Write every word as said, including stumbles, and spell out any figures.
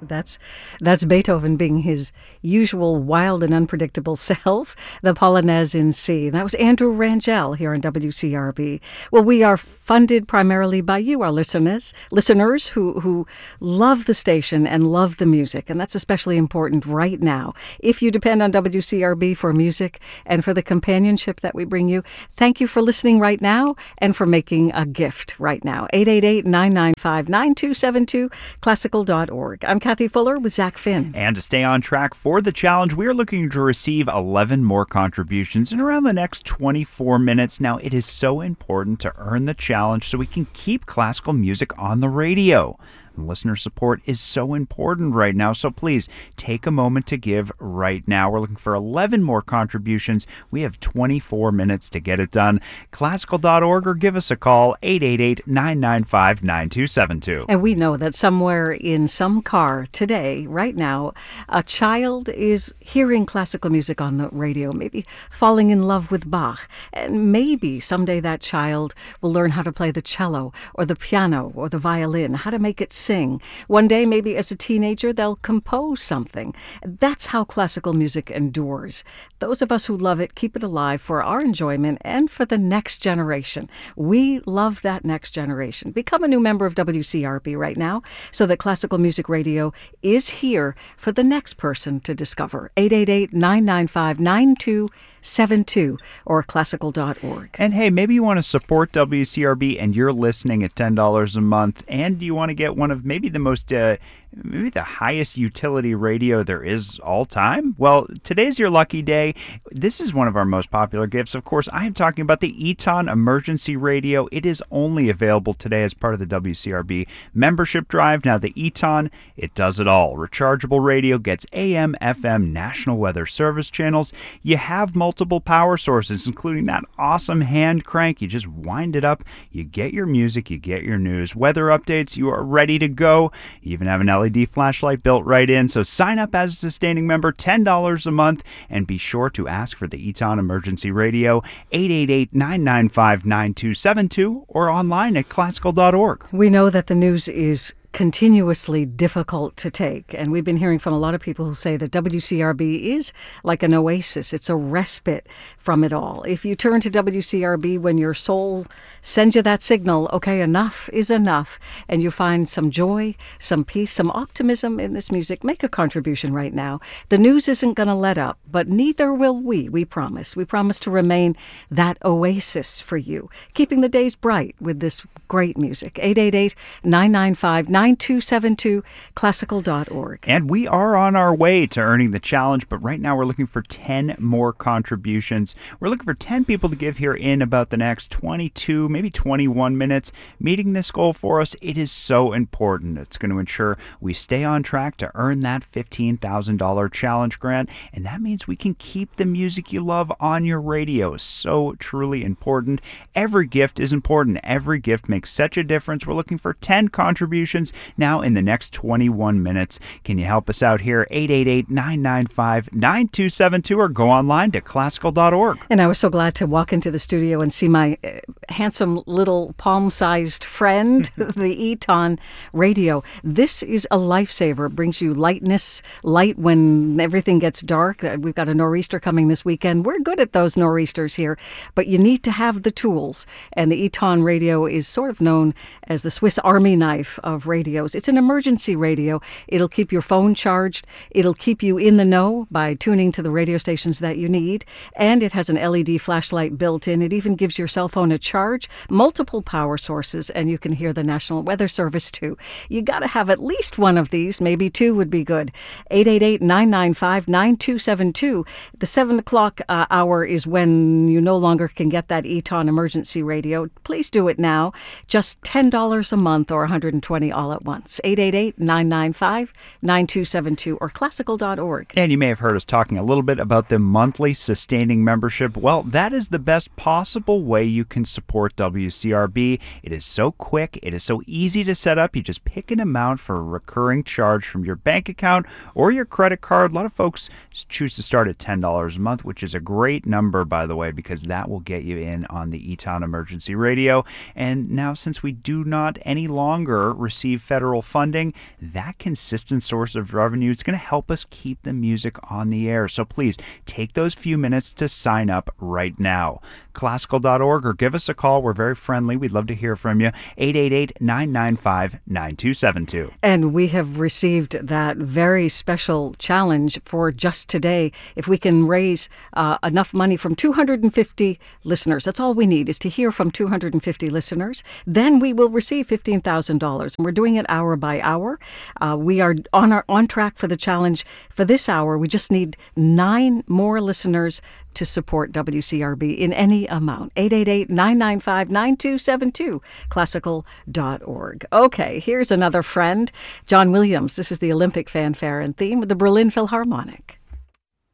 That's that's Beethoven being his usual wild and unpredictable self, the Polonaise in C. That was Andrew Rangel here on W C R B. Well, we are funded primarily by you, our listeners, listeners who, who love the station and love the music, and that's especially important right now. If you depend on W C R B for music and for the companionship that we bring you, thank you for listening right now and for making a gift right now. eight eight eight, nine nine five, nine two seven two, classical dot org. I'm Kathy Fuller with Zach Finn. And to stay on track for the challenge, we are looking to receive eleven more contributions in around the next twenty-four minutes. Now, it is so important to earn the challenge so we can keep classical music on the radio. And listener support is so important right now, so please take a moment to give right now. We're looking for eleven more contributions. We have twenty-four minutes to get it done. classical dot org or give us a call, eight eight eight, nine nine five, nine two seven two. And we know that somewhere in some car today, right now, a child is hearing classical music on the radio, maybe falling in love with Bach. And maybe someday that child will learn how to play the cello or the piano or the violin, how to make it sing. One day, maybe as a teenager, they'll compose something. That's how classical music endures. Those of us who love it keep it alive for our enjoyment and for the next generation. We love that next generation. Become a new member of W C R B right now so that classical music radio is here for the next person to discover. eight eight eight, nine nine five, nine two seven two or classical dot org. And hey, maybe you want to support W C R B and you're listening at ten dollars a month and you want to get one of maybe the most, uh, maybe the highest utility radio there is all time. Well, today's your lucky day. This is one of our most popular gifts. Of course, I am talking about the Eton Emergency Radio. It is only available today as part of the W C R B membership drive. Now, the Eton, it does it all. Rechargeable radio gets A M, F M, National Weather Service channels. You have multiple power sources, including that awesome hand crank. You just wind it up, you get your music, you get your news, weather updates, you are ready to go. You even have an L E D flashlight built right in. So sign up as a sustaining member, ten dollars a month, and be sure to ask for the Eton Emergency Radio, eight eight eight, nine nine five, nine two seven two, or online at classical dot org. We know that the news is continuously difficult to take. And we've been hearing from a lot of people who say that W C R B is like an oasis. It's a respite from it all. If you turn to W C R B when your soul sends you that signal, okay, enough is enough, and you find some joy, some peace, some optimism in this music, make a contribution right now. The news isn't going to let up, but neither will we, we promise. We promise to remain that oasis for you, keeping the days bright with this great music. eight eight eight, nine nine five, nine two seven two, classical dot org. And we are on our way to earning the challenge, but right now we're looking for ten more contributions. We're looking for ten people to give here in about the next twenty-two, maybe twenty-one minutes. Meeting this goal for us, it is so important. It's going to ensure we stay on track to earn that fifteen thousand dollars challenge grant, and that means we can keep the music you love on your radio. So truly important. Every gift is important. Every gift makes such a difference. We're looking for ten contributions now in the next twenty-one minutes. Can you help us out here? eight eight eight, nine nine five, nine two seven two or go online to classical dot org. And I was so glad to walk into the studio and see my uh, handsome little palm-sized friend, the Eton Radio. This is a lifesaver. It brings you lightness, light when everything gets dark. Uh, We've got a nor'easter coming this weekend. We're good at those nor'easters here, but you need to have the tools. And the Eton Radio is sort of known as the Swiss Army knife of radios. It's an emergency radio. It'll keep your phone charged. It'll keep you in the know by tuning to the radio stations that you need. And it has an L E D flashlight built in. It even gives your cell phone a charge, multiple power sources, and you can hear the National Weather Service too. You got to have at least one of these. Maybe two would be good. eight eight eight, nine nine five, nine two seven two. The seven o'clock uh, hour is when you no longer can get that Eton emergency radio. Please do it now. Just ten dollars a month or one hundred twenty dollars all at once. eight eight eight, nine nine five, nine two seven two or classical dot org. And you may have heard us talking a little bit about the monthly sustaining membership. Well, that is the best possible way you can support W C R B. It is so quick. It is so easy to set up. You just pick an amount for a recurring charge from your bank account or your credit card. A lot of folks choose to start at ten dollars a month, which is a great number, by the way, because that will get you in on the Eton Emergency Radio. And now, since we do not any longer receive receive federal funding, that consistent source of revenue is going to help us keep the music on the air. So please take those few minutes to sign up right now. Classical dot org, or give us a call. We're very friendly. We'd love to hear from you. eight eight eight, nine nine five, nine two seven two. And we have received that very special challenge for just today. If we can raise uh, enough money from two hundred fifty listeners, that's all we need, is to hear from two hundred fifty listeners, then we will receive fifteen thousand dollars. And we're doing it hour by hour. Uh, we are on our on track for the challenge for this hour. We just need nine more listeners to support W C R B in any amount. eight eight eight, nine nine five, nine two seven two, classical dot org. Okay, here's another friend, John Williams. This is the Olympic fanfare and theme with the Berlin Philharmonic.